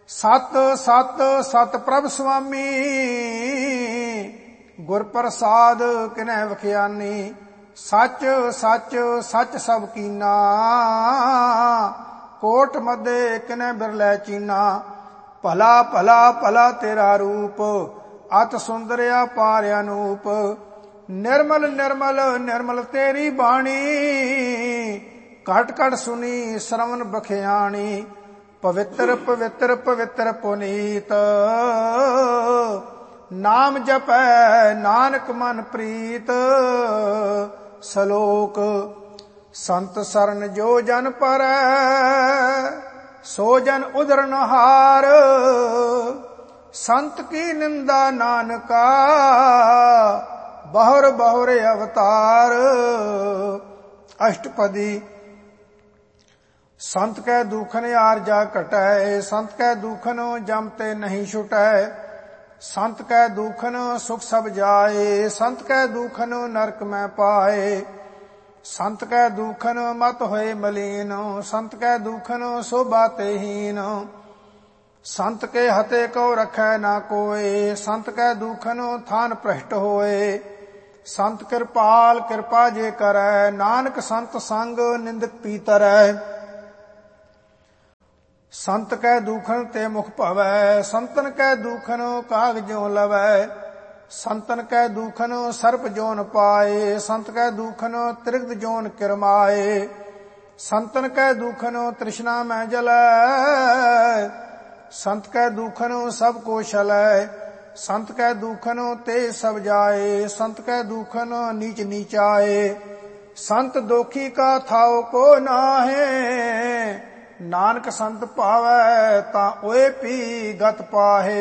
सत सत सत प्रभ स्वामी, गुर प्रसाद किनै वखियानी। सच सच सच सब कीना, कोट मध्य किनै बिरलै चीना। भला भला भला तेरा रूप, अत सुंदरिया पार अनूप। निर्मल निर्मल निर्मल तेरी बाणी, घट घट सुनी श्रवण बखियाणी। पवित्र पवित्र पवित्र पुनीत, नाम जपै नानक मन प्रीत। सलोक संत सरन जो जन परै, सो जन उदरन हार। संत की निंदा नानका, बहुर बहुर अवतार। अष्टपदी। संत कै दुखन आरजा कटै, संत कै दुखन जम ते नहीं छुटै। संत कै दुखन सुख सब जाए, संत कै दुखन नरक में पाए। संत कै दुखन मत होए मलीन, संत कै दुखन शोभा ते हीन। संत के हते को रखै ना कोय, संत कै दुखन थान भ्रष्ट होए। संत कृपाल कृपा जे करै, नानक संत संग निंदक पीतरै। संत कै दुखन ते मुख भवै, संतन कै दुखन काग ज्यों लवै। संतन कै दुखन सर्प जोन पाए, संत कै दुखन त्रिगद जोन किरमाए। संतन कै दुखन तृष्णा में जलै, संत कै दुखन सब को छलै। संत कै दुखन ते सब जाए, संत कै दुखन नीच नीचाए। संत दोखी का थाओ को नाहे, नानक संत पावै तां ओए पी गत पाहे।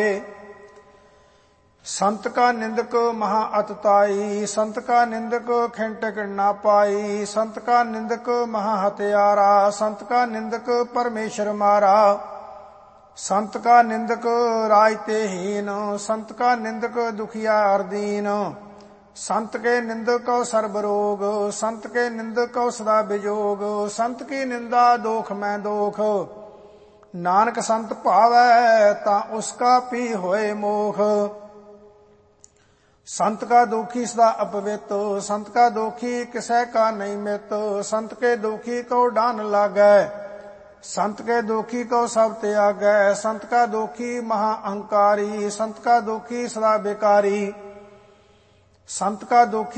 संत का निंदक महा अतताई, संत का निंदक खिंटक ना पाई। संत का निंदक महा हत्यारा, संत का निंदक परमेश्वर मारा। संत का निंदक राजते हीन, संत का निंदक दुखिया अरदीन। संत के निंदक को सर्ब रोग, संत के निंदक को सदा विजोग। संत की निंदा दोख में दोख, नानक संत पावै तां उसका पी होए मोख। संत का दोखी सदा अपवित, संत का दोखी किसै का नहीं मित। संत के दोखी को डान लागै, संत के दोखी को सब त्यागै। संत का दोखी महा अहंकारी, संत का दोखी सदा बेकारी। संत का दोखी